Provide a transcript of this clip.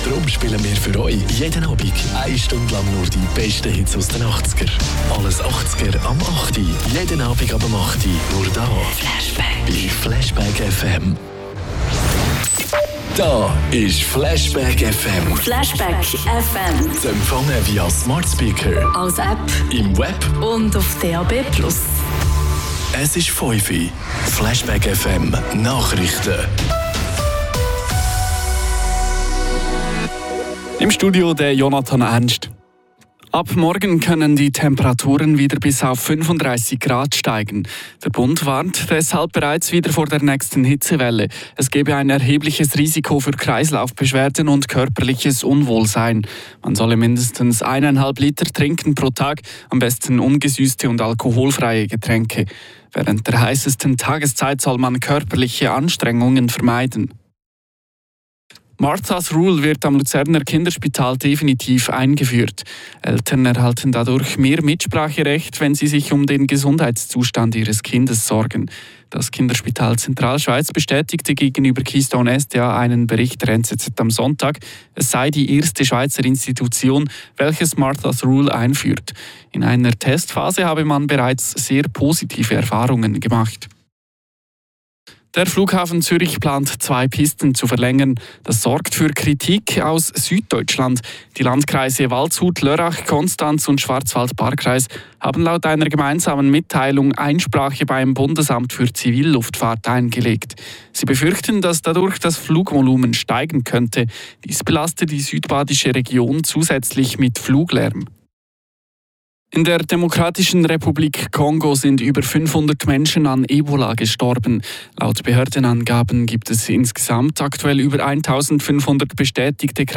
Darum spielen wir für euch jeden Abend 1 Stunde lang nur die besten Hits aus den 80er. Alles 80er am 8. Jeden Abend ab dem 8. Nur da. Bei Flashback FM. Da ist Flashback FM. Flashback FM. Zu empfangen via Smart Speaker, Als App im Web und auf DAB+. Es ist 5 Uhr. Flashback FM Nachrichten. Im Studio der Jonathan Ernst. Ab morgen können die Temperaturen wieder bis auf 35 Grad steigen. Der Bund warnt deshalb bereits wieder vor der nächsten Hitzewelle. Es gebe ein erhebliches Risiko für Kreislaufbeschwerden und körperliches Unwohlsein. Man solle mindestens 1,5 Liter trinken pro Tag, am besten ungesüßte und alkoholfreie Getränke. Während der heißesten Tageszeit soll man körperliche Anstrengungen vermeiden. Martha's Rule wird am Luzerner Kinderspital definitiv eingeführt. Eltern erhalten dadurch mehr Mitspracherecht, wenn sie sich um den Gesundheitszustand ihres Kindes sorgen. Das Kinderspital Zentralschweiz bestätigte gegenüber Keystone SDA einen Bericht der NZZ am Sonntag. Es sei die erste Schweizer Institution, welches Martha's Rule einführt. In einer Testphase habe man bereits sehr positive Erfahrungen gemacht. Der Flughafen Zürich plant 2 Pisten zu verlängern. Das sorgt für Kritik aus Süddeutschland. Die Landkreise Waldshut, Lörrach, Konstanz und Schwarzwald-Baar-Kreis haben laut einer gemeinsamen Mitteilung Einsprache beim Bundesamt für Zivilluftfahrt eingelegt. Sie befürchten, dass dadurch das Flugvolumen steigen könnte. Dies belaste die südbadische Region zusätzlich mit Fluglärm. In der Demokratischen Republik Kongo sind über 500 Menschen an Ebola gestorben. Laut Behördenangaben gibt es insgesamt aktuell über 1500 bestätigte